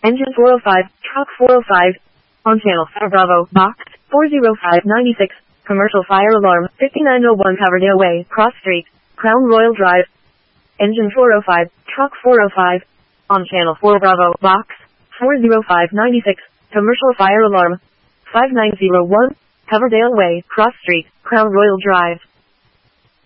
Engine 405, truck 405. On channel 4 Bravo, box 40596. Commercial fire alarm, 5901 Coverdale Way, Cross Street, Crown Royal Drive. Engine 405, truck 405. On channel 4 Bravo, box 40596. Commercial fire alarm, 5901, Coverdale Way, Cross Street, Crown Royal Drive.